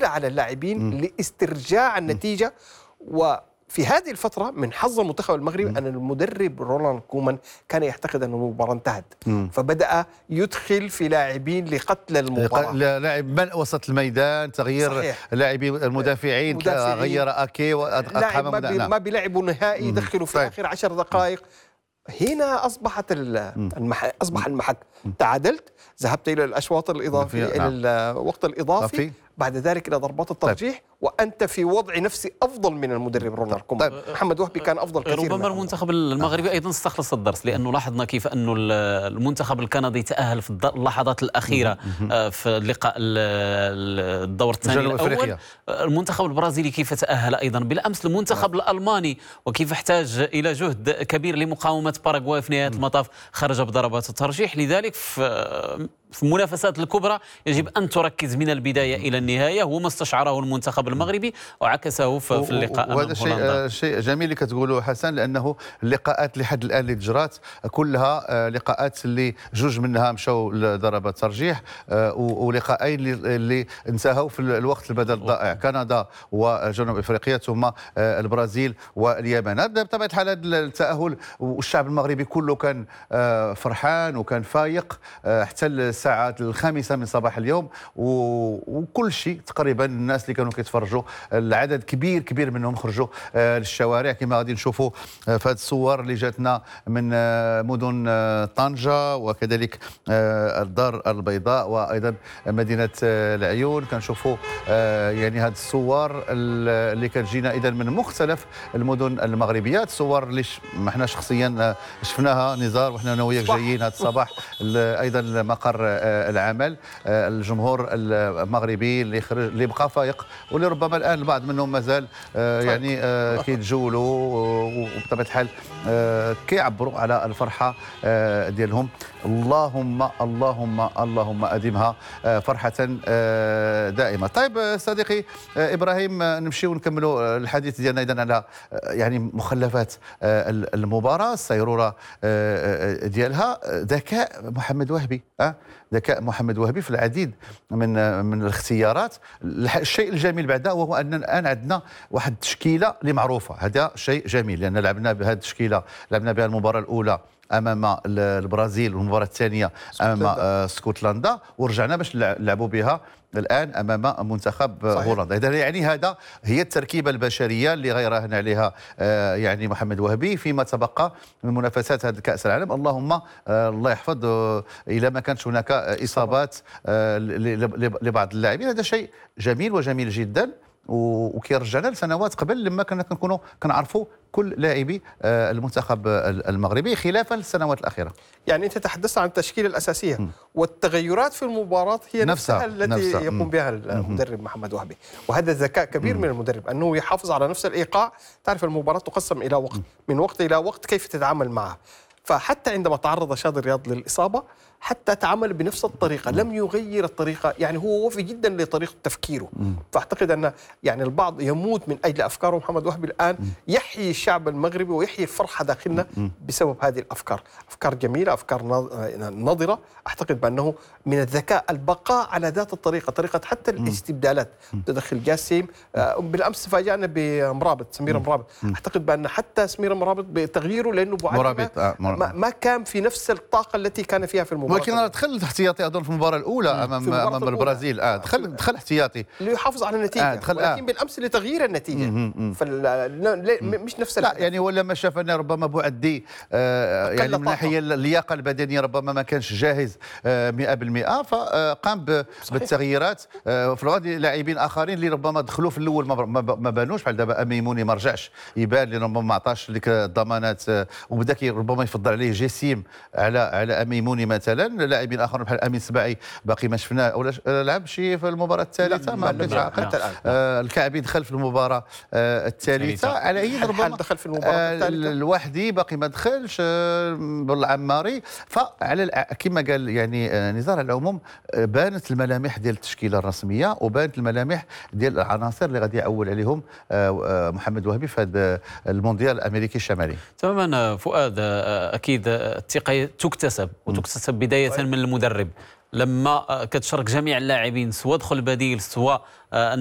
كبيرة على اللاعبين لاسترجاع النتيجة. وفي هذه الفترة من حظ المنتخب المغربي أن المدرب رولاند كومان كان يعتقد أن المباراة انتهت، فبدأ يدخل في لاعبين لقتل المباراة، لاعب من وسط الميدان، تغيير لاعبي المدافعين، غير أكي ما بيلعبوا نهائي، يدخلوا في آخر 10 دقائق. هنا أصبح المحك. تعادلت، ذهبت إلى الأشواط الإضافية، إلى الوقت الإضافي، بعد ذلك إلى ضربات الترجيح، وأنت في وضع نفسي أفضل من المدرب رولاند كومان. محمد وهبي كان أفضل كثير. ربما المنتخب المغربي أيضا استخلص الدرس، لأنه لاحظنا كيف أنه المنتخب الكندي تأهل في اللحظات الأخيرة في لقاء الدور الثاني الأول. المنتخب البرازيلي كيف تأهل أيضا بالأمس، المنتخب الألماني وكيف احتاج إلى جهد كبير لمقاومة باراغواي في نهاية المطاف، خرج بضربات الترجيح. لذلك في المنافسات الكبرى يجب أن تركز من البداية إلى النهاية، هو ما استشعره المنتخب المغربي وعكسه في اللقاء. وهذا شيء جميل اللي كتقوله حسن، لأنه اللقاءات لحد الآن اللي تجرات كلها لقاءات اللي جوج منها مشاو لضربات ترجيح، ولقاءين اللي انتهوا في الوقت البدل الضائع، كندا وجنوب افريقيا ثم البرازيل واليابان. هذا بطبيعة الحال هذا التأهل، والشعب المغربي كله كان فرحان وكان فايق حتى الساعات 5 من صباح اليوم، وكل شيء تقريبا الناس اللي كانوا كيتفرجوا العدد كبير منهم خرجوا للشوارع كما غادي نشوفوا في هذه الصور اللي جاتنا من مدن طنجة وكذلك الدار البيضاء وايضا مدينة العيون. كنشوفوا يعني هذه الصور اللي كتجينا اذا من مختلف المدن المغربيه، الصور اللي احنا شخصيا شفناها نزار وحنا انا وياك جايين هذا الصباح ايضا مقر العمل. الجمهور المغربي اللي بقى فايق، واللي ربما الان البعض منهم مازال يعني كيتجولوا، وبطبيعه الحال كيعبروا على الفرحه ديالهم. اللهم اللهم اللهم ادمها فرحه دائمه. طيب صديقي ابراهيم، نمشيو ونكملوا الحديث ديالنا اذا على يعني مخلفات المباراه، السيروره ديالها. ذكاء محمد وهبي، ذكاء محمد وهبي في العديد من الاختيارات. الشيء الجميل بعدها وهو ان الان عندنا واحد التشكيله اللي معروفه، هذا شيء جميل، لان لعبنا بهذه التشكيله، لعبنا بها المباراه الاولى امام البرازيل والمباراه الثانيه امام اسكتلندا، ورجعنا باش نلعبوا بها الان امام منتخب هولندا. اذا يعني هذا هي التركيبه البشريه اللي غيرهن عليها يعني محمد وهبي فيما تبقى من منافسات هذا كاس العالم. اللهم الله يحفظ الى ما كانت هناك اصابات لبعض اللاعبين. هذا شيء جميل وجميل جدا، وكيرجعنا لسنوات قبل لما كنا كنعرفوا كل لاعبي المنتخب المغربي خلافا للسنوات الاخيره. يعني انت تحدثت عن التشكيله الاساسيه والتغيرات في المباراه هي نفسها التي يقوم بها المدرب محمد وهبي، وهذا ذكاء كبير من المدرب انه يحافظ على نفس الايقاع. تعرف المباراه تقسم الى وقت، من وقت الى وقت كيف تتعامل معها، فحتى عندما تعرض شادي رياض للإصابة حتى تعامل بنفس الطريقة، لم يغير الطريقة. يعني هو وفي جدا لطريقة تفكيره. فأعتقد أن يعني البعض يموت من أجل أفكاره. محمد وهبي الآن يحيي الشعب المغربي ويحيي الفرحة داخلنا بسبب هذه الأفكار. أفكار جميلة، أفكار ناضرة. أعتقد بأنه من الذكاء البقاء على ذات الطريقة، طريقة حتى الاستبدالات، تدخل جاسم. بالأمس تفاجأنا بمرابط، سمير مرابط. أعتقد بأن حتى سمير مرابط بتغييره لأنه ما كان في نفس الطاقة التي كان فيها في المباراة. ولكن دخل احتياطي اظن في المباراه الاولى امام البرازيل. دخل احتياطي ليحافظ على النتيجه. ولكن بالامس لتغيير النتيجه. مش نفس لا يعني ولا ما شافنا ربما بوعدي يعني من ناحيه اللياقه البدنيه ربما ما كانش جاهز 100%، فقام بالتغييرات. في الغد لاعبين اخرين اللي ربما دخلوا في الاول ما بانوش، بحال دابا اميموني ما رجعش يبان، اللي ربما ما عطاش ديك الضمانات، وبدا ربما يفضل عليه جسيم على اميموني مثلا. لاعبين اخرين بحال امين سباعي باقي ما شفناه، ولا لعب شي في المباراه الثالثه ما بقيتش عاقل. الكعبي دخل في المباراه الثالثه، على اي ربما دخل في المباراه الثالثه. الوحدي باقي ما دخلش، بالعماري. فعلى كما قال يعني نزار، على العموم بانت الملامح ديال التشكيله الرسميه، وبانت الملامح ديال العناصر اللي غادي يعول عليهم محمد وهبي في هذا المونديال الامريكي الشمالي. تماما فؤاد، اكيد الثقه تكتسب وتكتسب بدايه من المدرب لما كتشارك جميع اللاعبين، سواء دخل بديل سواء